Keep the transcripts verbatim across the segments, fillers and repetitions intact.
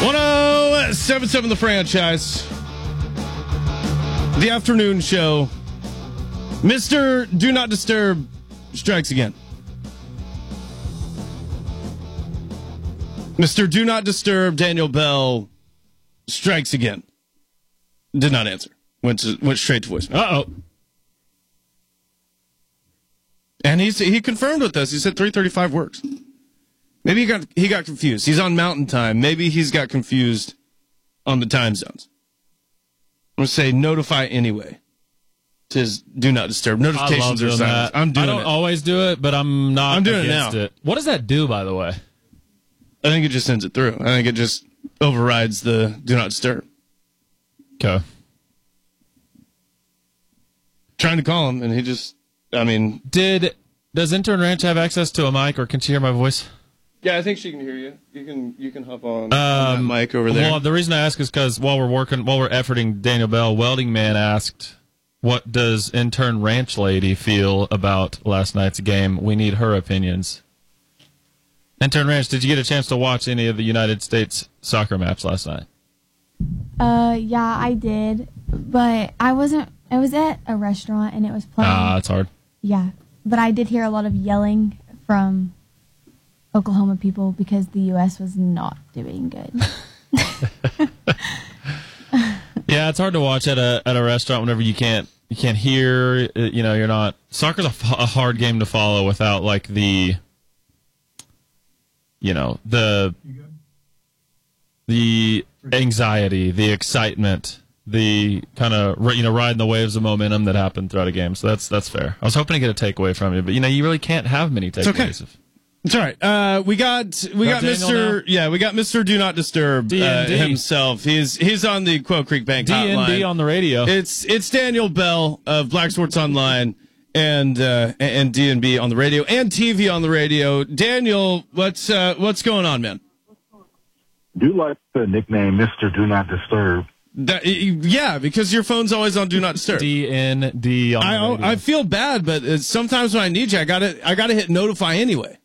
one oh seven point seven The Franchise. The afternoon show. Mister Do Not Disturb strikes again. Mister Do Not Disturb Daniel Bell strikes again. Did not answer. Went to, went straight to voicemail. Uh-oh. And he's, he confirmed with us. He said three thirty-five works. Maybe he got he got confused. He's on Mountain Time. Maybe he's got confused on the time zones. I'm going to say notify anyway. It says do not disturb. Notifications are silent. I'm doing it. I don't it. always do it, but I'm not I'm doing against it now. it. What does that do, by the way? I think it just sends it through. I think it just overrides the do not disturb. Okay. Trying to call him, and he just, I mean. Did, does Intern Ranch have access to a mic, or can she hear my voice? Yeah, I think she can hear you. You can you can hop on, um, on that mic over there. Well, the reason I ask is because while we're working, while we're efforting Daniel Bell, Welding Man asked, what does Intern Ranch Lady feel about last night's game? We need her opinions. Intern Ranch, did you get a chance to watch any of the United States soccer match last night? Uh, yeah, I did, but I wasn't. I was at a restaurant and it was playing. Ah, uh, it's hard. Yeah, but I did hear a lot of yelling from Oklahoma people because the U S was not doing good. Yeah, it's hard to watch at a at a restaurant whenever you can't you can't hear. You know, you're not. Soccer's a, f- a hard game to follow without like the. You know the. The anxiety, the excitement, the kind of you know riding the waves of momentum that happened throughout a game. So that's that's fair. I was hoping to get a takeaway from you, but you know you really can't have many takeaways. It's okay. It's all right. Uh, we got we got, got Mister Yeah, we got Mister Do Not Disturb uh, himself. He's he's on the Quail Creek Bank D N D hotline. On the radio. It's it's Daniel Bell of Black Sports Online and uh, and D N B on the radio and T V on the radio. Daniel, what's uh, what's going on, man? Do you like the nickname Mister Do Not Disturb? That, yeah, because your phone's always on Do Not Disturb. D N D on I, the radio. I feel bad, but it's sometimes when I need you, I gotta I gotta hit notify anyway.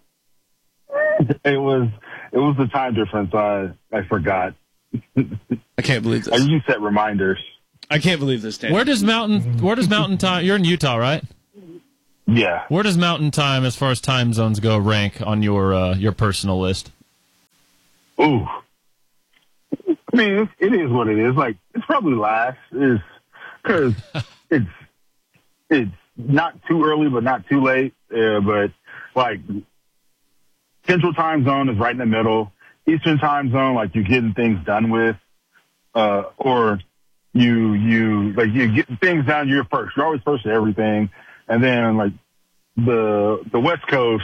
It was it was the time difference. I I forgot. I can't believe this. I usually set reminders. I can't believe this, Dan. Where does Mountain Where does Mountain Time? You're in Utah, right? Yeah. Where does Mountain Time, as far as time zones go, rank on your uh, your personal list? Ooh. I mean, it is what it is. Like, it's probably last, is because it's it's not too early, but not too late. Uh, but like, Central Time Zone is right in the middle. Eastern Time Zone, like you're getting things done with, uh, or you you like you get things done. You're first. You're always first to everything, and then like the the West Coast,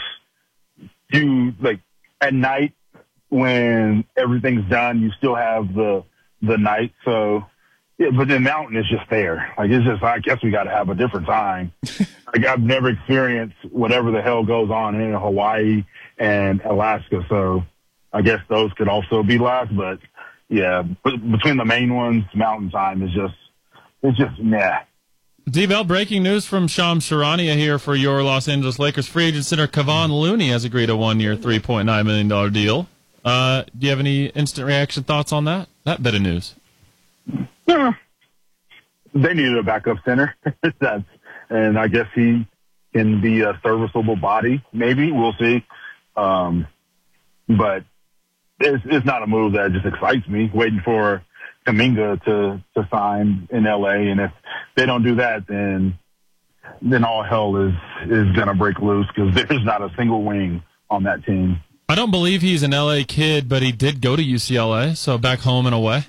you like at night. When everything's done, you still have the the night. So, yeah, but then Mountain is just there. Like, it's just, I guess we got to have a different time. Like, I've never experienced whatever the hell goes on in Hawaii and Alaska. So, I guess those could also be last. But, yeah, but between the main ones, Mountain Time is just, it's just, nah. D-Bell, breaking news from Shams Charania here for your Los Angeles Lakers. Free agent center Kevon Looney has agreed a one-year, three point nine million dollars deal. Uh, do you have any instant reaction thoughts on that? That bit of news. Yeah. They needed a backup center. That's, and I guess he can be a serviceable body. Maybe we'll see. Um, but it's, it's not a move that just excites me. Waiting for Kuminga to, to sign in L A. And if they don't do that, then, then all hell is, is going to break loose because there's not a single wing on that team. I don't believe he's an L A kid, but he did go to U C L A, so back home and away.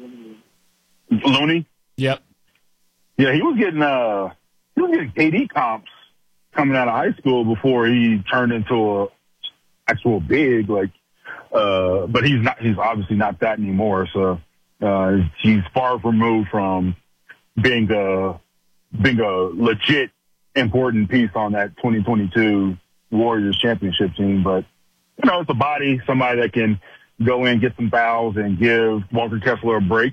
Looney? Yep. Yeah, he was getting uh he was getting K D comps coming out of high school before he turned into a actual big, like uh but he's not he's obviously not that anymore, so uh he's far removed from being a being a legit important piece on that twenty twenty-two Warriors championship team, but you know, it's a body, somebody that can go in, get some fouls, and give Walker Kessler a break.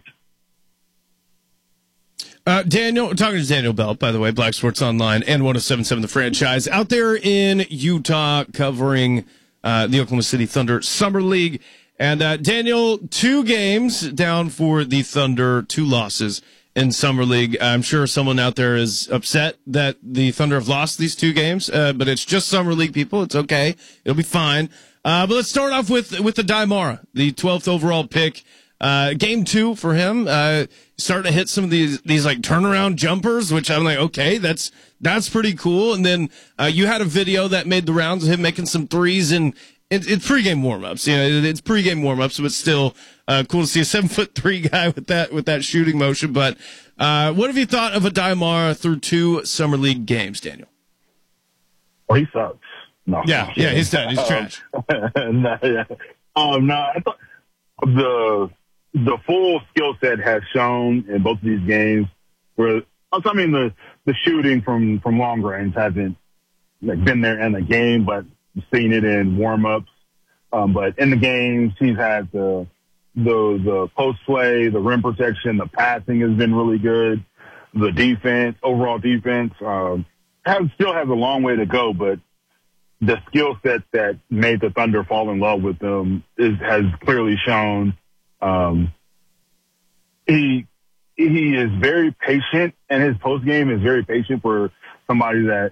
Uh, Daniel, talking to Daniel Bell, by the way, Black Sports Online and one oh seven point seven The Franchise, out there in Utah covering uh, the Oklahoma City Thunder Summer League. And uh, Daniel, two games down for the Thunder, two losses in Summer League. I'm sure someone out there is upset that the Thunder have lost these two games, uh, but it's just Summer League, people. It's okay. It'll be fine. Uh, but let's start off with with the Daimara, the twelfth overall pick. Uh, game two for him, uh, starting to hit some of these, these like turnaround jumpers, which I'm like, okay, that's, that's pretty cool. And then, uh, you had a video that made the rounds of him making some threes and it, it's pregame warmups. You know, it, it's pregame warmups, but still, uh, cool to see a seven foot three guy with that, with that shooting motion. But, uh, what have you thought of a Daimara through two Summer League games, Daniel? Well, he sucks. No. Yeah. Yeah. He's done. He's trash. Um, no, yeah. um, no, I thought the, The full skill set has shown in both of these games. Where I mean, the the shooting from from long range hasn't like been there in the game, but seen it in warm ups. Um, but in the games, he's had the the the post play, the rim protection, the passing has been really good. The defense, overall defense, um, has, still has a long way to go, but the skill set that made the Thunder fall in love with him is has clearly shown. Um, he, he is very patient, and his post game is very patient for somebody that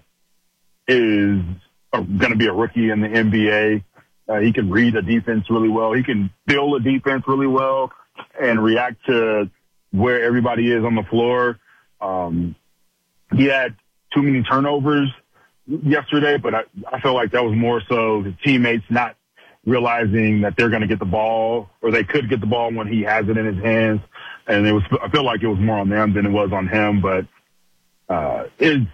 is going to be a rookie in the N B A. Uh, he can read a defense really well. He can feel a defense really well and react to where everybody is on the floor. Um, he had too many turnovers yesterday, but I, I feel like that was more so his teammates not realizing that they're going to get the ball, or they could get the ball when he has it in his hands. And it was, I feel like it was more on them than it was on him, but, uh, it's,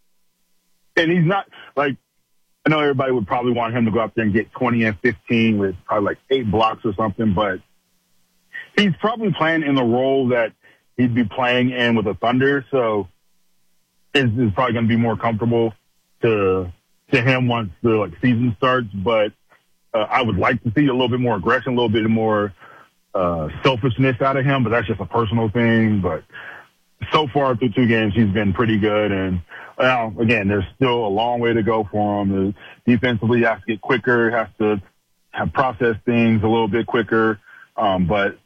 and he's not like, I know everybody would probably want him to go out there and get twenty and fifteen with probably like eight blocks or something, but he's probably playing in the role that he'd be playing in with the Thunder. So it's, it's probably going to be more comfortable to, to him once the like season starts, but, Uh, I would like to see a little bit more aggression, a little bit more uh, selfishness out of him, but that's just a personal thing. But so far through two games, he's been pretty good. And well, again, there's still a long way to go for him. The defensively, he has to get quicker, has to have process things a little bit quicker. Um, but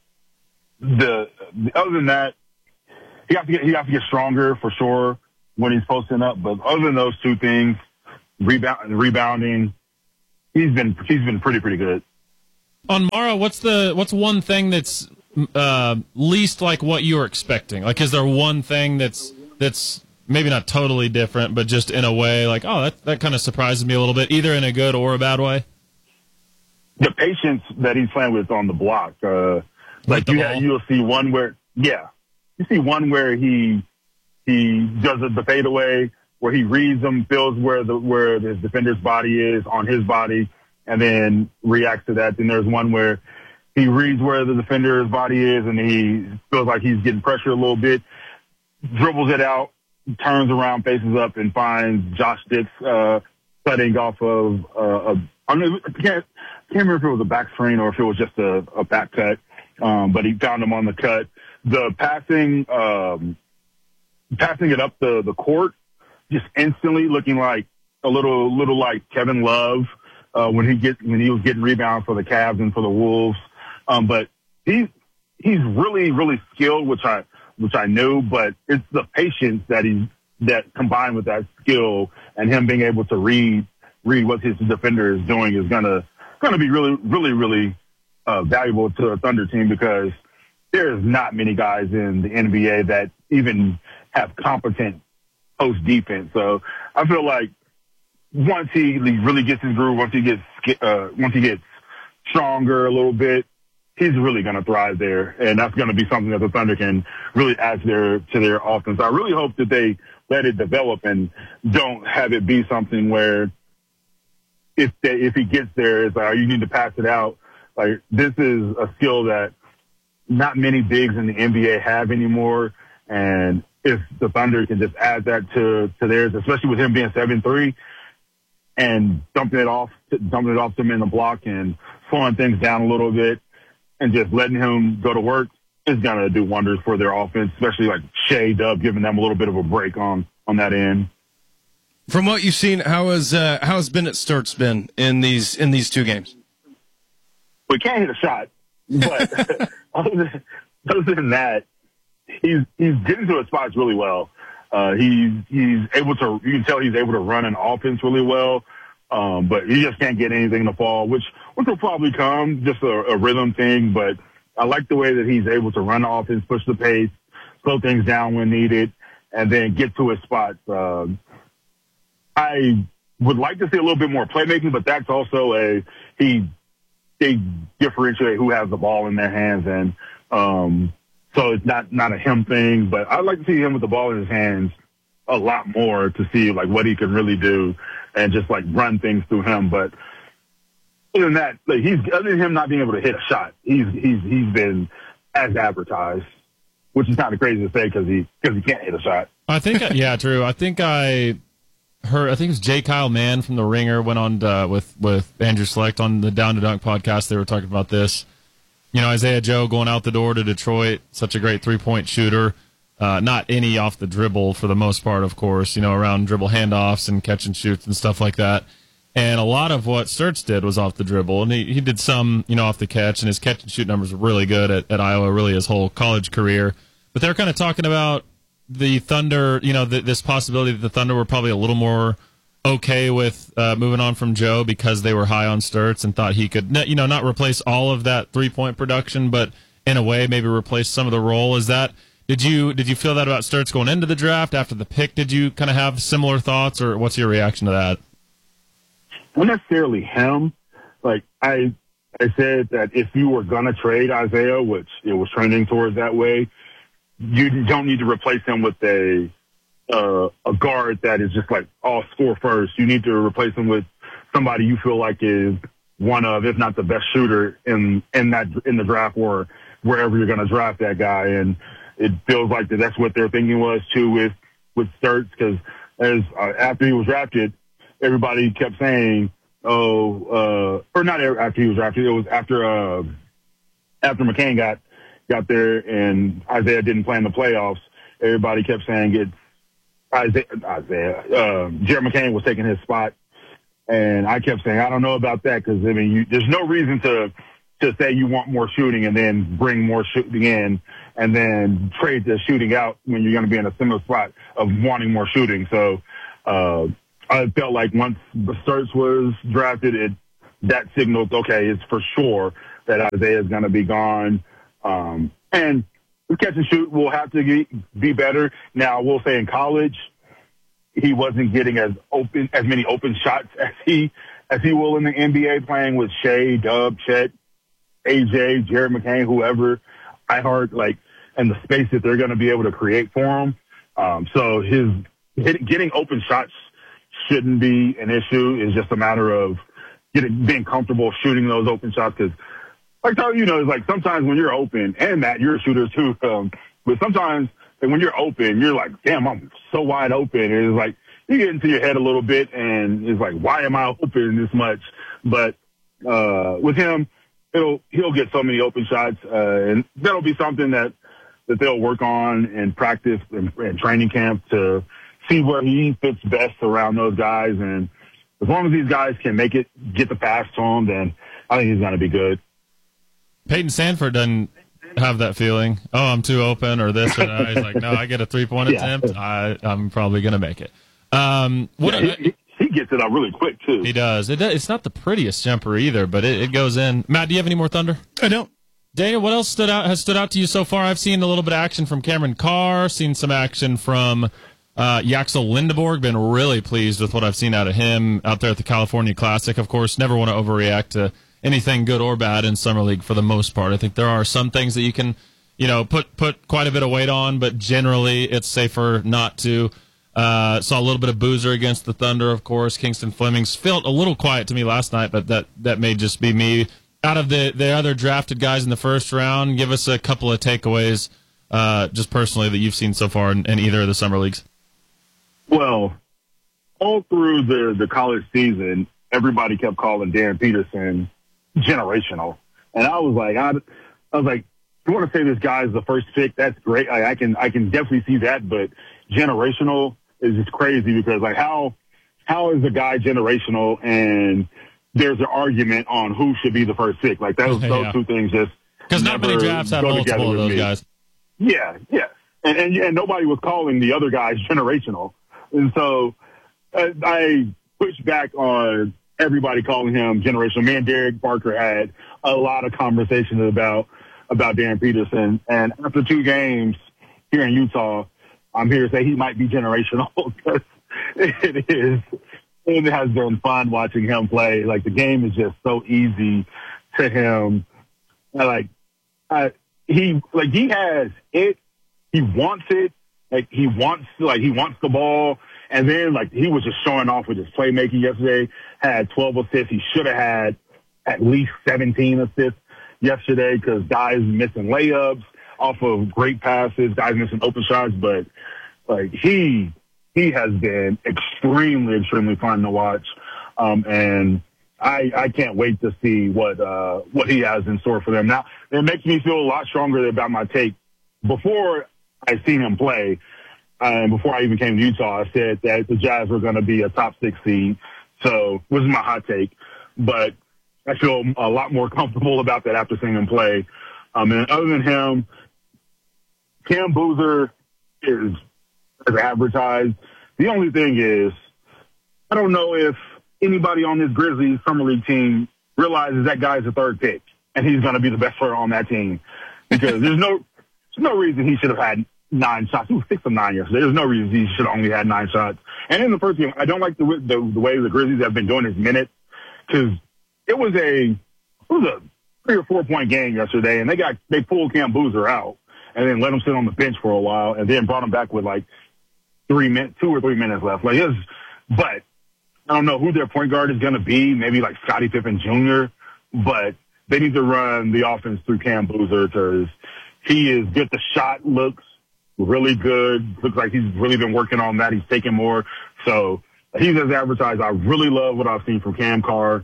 the, the other than that, he has to get he has to get stronger for sure when he's posting up. But other than those two things, rebound rebounding. He's been he's been pretty pretty good. On Mara, what's the what's one thing that's uh, least like what you were expecting? Like, is there one thing that's that's maybe not totally different, but just in a way like, oh, that that kind of surprises me a little bit, either in a good or a bad way? The patience that he's playing with on the block, uh, like you have, you'll see one where yeah, you see one where he he does the fadeaway, where he reads them, feels where the where his defender's body is on his body, and then reacts to that. Then there's one where he reads where the defender's body is, and he feels like he's getting pressure a little bit, dribbles it out, turns around, faces up, and finds Josh Dix uh, cutting off of uh, a. I mean, I can't, can't remember if it was a back screen or if it was just a, a back cut, um, but he found him on the cut. The passing, um, passing it up the the court. Just instantly looking like a little, little like Kevin Love, uh, when he gets, when he was getting rebounds for the Cavs and for the Wolves. Um, but he's, he's really, really skilled, which I, which I knew, but it's the patience that he, that combined with that skill and him being able to read, read what his defender is doing is gonna, gonna be really, really, really, uh, valuable to a Thunder team, because there's not many guys in the N B A that even have competent post defense. So I feel like once he really gets his groove, once he gets uh, once he gets stronger a little bit, he's really going to thrive there, and that's going to be something that the Thunder can really add to their to their offense. I really hope that they let it develop and don't have it be something where if they, if he gets there, it's like, oh, you need to pass it out. Like, this is a skill that not many bigs in the N B A have anymore, and if the Thunder can just add that to, to theirs, especially with him being seven three and dumping it off, dumping it off to him in the block and slowing things down a little bit and just letting him go to work, is going to do wonders for their offense, especially like Shea Dub giving them a little bit of a break on, on that end. From what you've seen, how has, uh, how has Bennett Sturts been in these, in these two games? we can't hit a shot. But other, than, other than that, he's he's getting to his spots really well. Uh, he's he's able to. You can tell he's able to run an offense really well. Um, but he just can't get anything to fall, which which will probably come, just a, a rhythm thing. But I like the way that he's able to run the offense, push the pace, slow things down when needed, and then get to his spots. Um, I would like to see a little bit more playmaking, but that's also a he they differentiate who has the ball in their hands, and um, so it's not not a him thing. But I'd like to see him with the ball in his hands a lot more to see like what he can really do and just like run things through him. But other than that, like he's other than him not being able to hit a shot, he's he's he's been as advertised, which is kind of crazy to say because he because he can't hit a shot. I think yeah, true. I think I heard. I think it was J. Kyle Mann from The Ringer went on uh, with with Andrew Select on the Down to Dunk podcast. They were talking about this. You know, Isaiah Joe going out the door to Detroit, such a great three point shooter. Uh, not any off the dribble for the most part, of course, you know, around dribble handoffs and catch and shoots and stuff like that. And a lot of what Sturts did was off the dribble. And he, he did some, you know, off the catch, and his catch and shoot numbers were really good at, at Iowa, really his whole college career. But they're kind of talking about the Thunder, you know, the, this possibility that the Thunder were probably a little more okay with uh, moving on from Joe because they were high on Sturts and thought he could, you know, not replace all of that three-point production, but in a way maybe replace some of the role. Is that... Did you did you feel that about Sturts going into the draft? After the pick, did you kind of have similar thoughts, or what's your reaction to that? Not necessarily him. Like I I said that if you were gonna trade Isaiah, which it was trending towards that way, you don't need to replace him with a uh, a guard that is just like all score first. You need to replace him with somebody you feel like is one of, if not the best shooter in in that in the draft or wherever you're gonna draft that guy. And it feels like that that's what their thinking was too with, with Sturts, because as uh, after he was drafted, everybody kept saying, "Oh, uh, or not after he was drafted. It was after uh, after McCain got got there and Isaiah didn't play in the playoffs. Everybody kept saying it's Isaiah. Isaiah uh, Jared McCain was taking his spot, and I kept saying I don't know about that because I mean you, there's no reason to to say you want more shooting and then bring more shooting in and then trade the shooting out when you're going to be in a similar spot of wanting more shooting. So uh, I felt like once Sturts was drafted, it that signaled, okay, it's for sure that Isaiah is going to be gone. Um, and the catch and shoot will have to be, be better. Now, I will say in college, he wasn't getting as open, as many open shots as he, as he will in the N B A playing with Shea, Dub, Chet, A J, Jared McCain, whoever, I heard like, and the space that they're going to be able to create for him. Um, so his hit, getting open shots shouldn't be an issue. It's just a matter of getting, being comfortable shooting those open shots. Cause like, you know, it's like sometimes when you're open, and Matt, you're a shooter too. Um, but sometimes like, when you're open, you're like, damn, I'm so wide open. And it's like, you get into your head a little bit and it's like, why am I open this much? But, uh, with him, He'll he'll get so many open shots, uh, and that'll be something that, that they'll work on in practice and, and training camp to see where he fits best around those guys. And as long as these guys can make it, get the pass to him, then I think he's going to be good. Peyton Sanford doesn't have that feeling. Oh, I'm too open or this or that. He's like, no, I get a three point yeah. attempt. I I'm probably going to make it. Um, what yeah, he, he gets it out really quick too. He does. It, it's not the prettiest jumper either, but it, it goes in. Matt, do you have any more Thunder? I don't. Daniel, what else stood out has stood out to you so far? I've seen a little bit of action from Cameron Carr, seen some action from uh, Yaxel Lindeborg. Been really pleased with what I've seen out of him out there at the California Classic. Of course, never want to overreact to anything good or bad in Summer League for the most part. I think there are some things that you can, you know, put put quite a bit of weight on, but generally it's safer not to. Uh, saw a little bit of Boozer against the Thunder, of course. Kingston Flemings felt a little quiet to me last night, but that, that may just be me. Out of the, the other drafted guys in the first round, give us a couple of takeaways, uh, just personally, that you've seen so far in, in either of the summer leagues. Well, all through the, the college season, everybody kept calling Darren Peterson generational. And I was like, I, I was like, you want to say this guy is the first pick? That's great. I, I can, I can definitely see that, but generational is just crazy because like how, how is a guy generational and there's an argument on who should be the first pick. Like those, those Yeah. two things just Because not many never drafts have go multiple together of with those me. guys. Yeah, yeah. And, and and nobody was calling the other guys generational. And so uh, I pushed back on everybody calling him generational. Me and Derek Barker had a lot of conversations about about Darren Peterson. And after two games here in Utah, I'm here to say he might be generational because it is. It has been fun watching him play. Like, the game is just so easy to him. Like, uh, he, like, he has it. He wants it. Like, he wants, like, he wants the ball. And then, like, he was just showing off with his playmaking yesterday. Had twelve assists. He should have had at least seventeen assists yesterday because guys missing layups off of great passes, guys missing open shots. But, like, he, he has been extremely, extremely fun to watch. Um, and I, I can't wait to see what, uh, what he has in store for them. Now, it makes me feel a lot stronger about my take. Before I seen him play, uh, and before I even came to Utah, I said that the Jazz were going to be a top six seed. So this is my hot take, but I feel a lot more comfortable about that after seeing him play. Um, and other than him, Cam Boozer is as advertised. The only thing is, I don't know if anybody on this Grizzlies Summer League team realizes that guy's a third pick and he's going to be the best player on that team, because there's no, there's no reason he should have had nine shots. He was six of nine yesterday. There's no reason he should have only had nine shots. And in the first game, I don't like the the, the way the Grizzlies have been doing his minutes, because it was a it was a three or four point game yesterday, and they got they pulled Cam Boozer out and then let him sit on the bench for a while, and then brought him back with like three minutes, two or three minutes left. Like, it was, but I don't know who their point guard is going to be. Maybe like Scottie Pippen Junior But they need to run the offense through Cam Boozer, because he is good. The shot looks really good. Looks like he's really been working on that. He's taking more. So he's as advertised. I really love what I've seen from Cam Carr.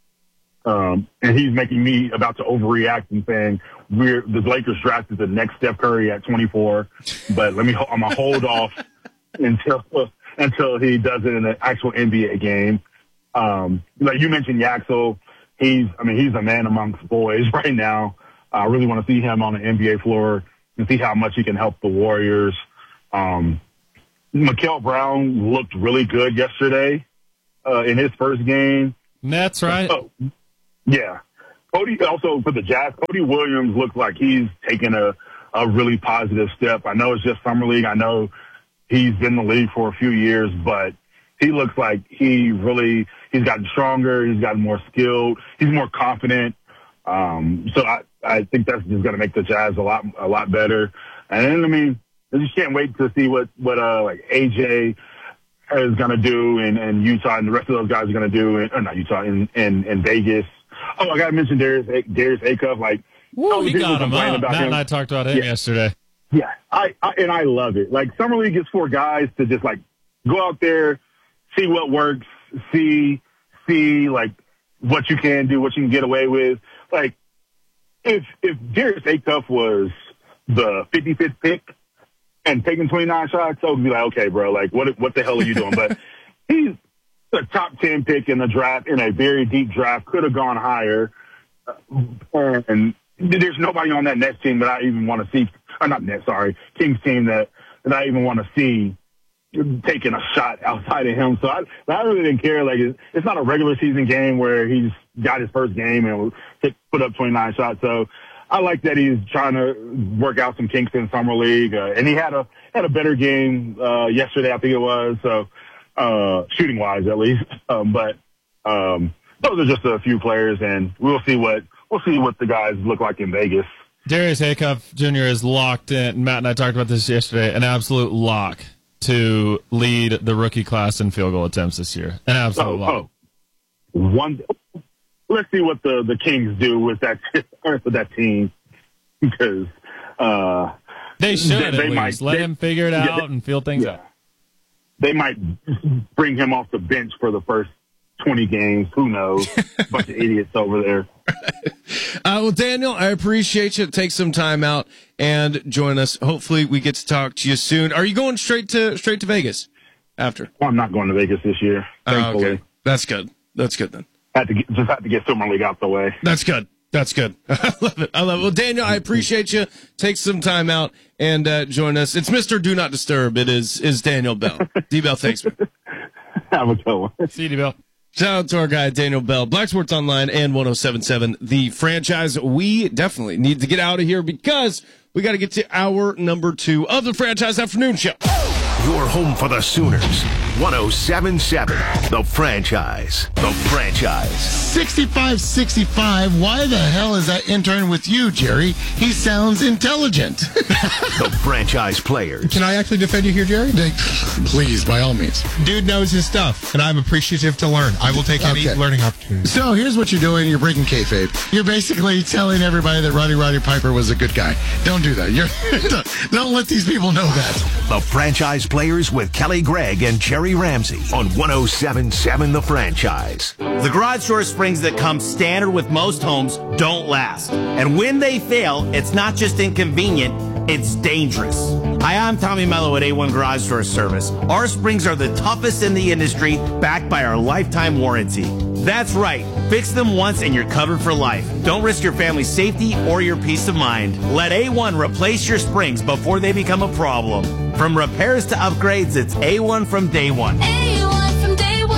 Um, and he's making me about to overreact and saying we're the Lakers drafted the next Steph Curry at twenty-four. But let me, I'm gonna hold off until until he does it in an actual N B A game. Um, like you mentioned, Yaxel. He's, I mean, he's a man amongst boys right now. I really want to see him on the N B A floor and see how much he can help the Warriors. Um, Mikael Brown looked really good yesterday uh, in his first game. That's right. Oh, yeah. Cody, also for the Jazz, Cody Williams looks like he's taking a, a really positive step. I know it's just Summer League. I know he's been in the league for a few years, but he looks like he really, he's gotten stronger. He's gotten more skilled. He's more confident. Um, so I, I think that's just going to make the Jazz a lot, a lot better. And then, I mean, I just can't wait to see what, what, uh, like A J is going to do in, in Utah, and the rest of those guys are going to do in, or not Utah, in, in, in Vegas. Oh, I got to mention Darius, Darius Acuff. Like, Woo, he got him up. about Matt him. and I talked about him Yeah. yesterday. Yeah, I, I and I love it. Like, Summer League is for guys to just like go out there, see what works, see see like what you can do, what you can get away with. Like, if if Darius Acuff was the fifty-fifth pick and taking twenty-nine shots, I would be like, okay, bro, like what what the hell are you doing? But he's the top ten pick in the draft, in a very deep draft, could have gone higher. Uh, and there's nobody on that Nets team that I even want to see. Or not Nets, sorry, Kings team that, that I even want to see taking a shot outside of him. So I, I really didn't care. Like, it's, it's not a regular season game where he's got his first game and hit, put up twenty-nine shots. So I like that he's trying to work out some kinks in Summer League. Uh, and he had a, had a better game, uh, yesterday, I think it was. So, uh, shooting wise at least. Um, but, um, those are just a few players, and we'll see what, we'll see what the guys look like in Vegas. Darius Acuff Junior is locked in. Matt and I talked about this yesterday. An absolute lock to lead the rookie class in field goal attempts this year. An absolute Oh, lock. oh. One, let's see what the, the Kings do with that with that team, because uh, They should they, at they least might, let they, him figure it out yeah, they, and feel things yeah. out. They might bring him off the bench for the first twenty games. Who knows? Bunch of idiots over there. Uh, well, Daniel, I appreciate you. Take some time out and join us. Hopefully, we get to talk to you soon. Are you going straight to straight to Vegas after? Well, I'm not going to Vegas this year, thankfully. Oh, okay. That's good. That's good then. had to get, just had to get Summer League out the way. That's good. That's good. I love it. I love it. Well, Daniel, I appreciate you. Take some time out and uh, join us. It's Mister Do Not Disturb. It is is Daniel Bell. D-Bell, thanks, man. Have a good one. See you, D-Bell. Shout out to our guy, Daniel Bell. Black Sports Online and one oh seven point seven, The Franchise. We definitely need to get out of here because we got to get to hour number two of the Franchise Afternoon Show. Your home for the Sooners. one oh seven point seven, The Franchise. The Franchise. sixty-five sixty-five. Why the hell is that intern with you, Jerry? He sounds intelligent. The Franchise Players. Can I actually defend you here, Jerry? Please, by all means. Dude knows his stuff, and I'm appreciative to learn. I will take any Okay. learning opportunity. So here's what you're doing. You're breaking kayfabe. You're basically telling everybody that Roddy Roddy Piper was a good guy. Don't do that. You're, don't, don't let these people know that. The Franchise Players with Kelly Gregg and Jerry Ramsey on one oh seven point seven The Franchise. The garage door springs that come standard with most homes don't last. And when they fail, it's not just inconvenient, it's dangerous. Hi, I'm Tommy Mello at A one Garage Door Service. Our springs are the toughest in the industry, backed by our lifetime warranty. That's right. Fix them once and you're covered for life. Don't risk your family's safety or your peace of mind. Let A one replace your springs before they become a problem. From repairs to upgrades, it's A one from day one. A one from day one.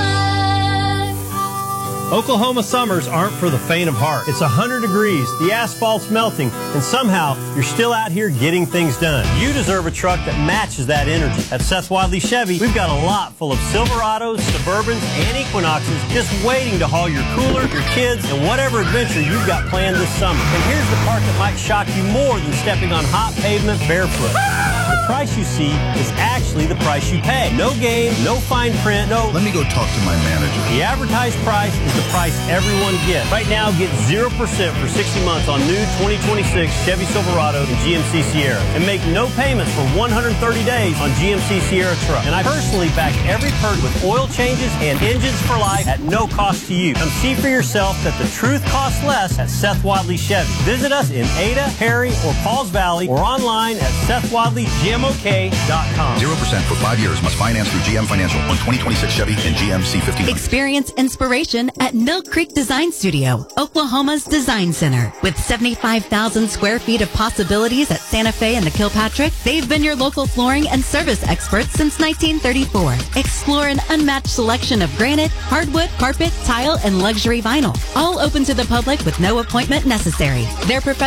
Oklahoma summers aren't for the faint of heart. It's one hundred degrees, the asphalt's melting, and somehow you're still out here getting things done. You deserve a truck that matches that energy. At Seth Wadley Chevy, we've got a lot full of Silverados, Suburbans, and Equinoxes just waiting to haul your cooler, your kids, and whatever adventure you've got planned this summer. And here's the part that might shock you more than stepping on hot pavement barefoot. The price you see is actually the price you pay. No game, no fine print, no... Let me go talk to my manager. The advertised price is the price everyone gets. Right now, get zero percent for sixty months on new twenty twenty-six Chevy Silverado and G M C Sierra. And make no payments for one hundred thirty days on G M C Sierra truck. And I personally back every perk with oil changes and engines for life at no cost to you. Come see for yourself that the truth costs less at Seth Wadley Chevy. Visit us in Ada, Perry, or Pauls Valley or online at Seth Wadley G M O K dot com. zero percent for five years. Must finance through G M Financial on twenty twenty-six Chevy and G M C fifteen hundred. Experience inspiration at Mill Creek Design Studio, Oklahoma's design center. With seventy-five thousand square feet of possibilities at Santa Fe and the Kilpatrick, they've been your local flooring and service experts since nineteen thirty-four. Explore an unmatched selection of granite, hardwood, carpet, tile, and luxury vinyl. All open to the public with no appointment necessary. Their professional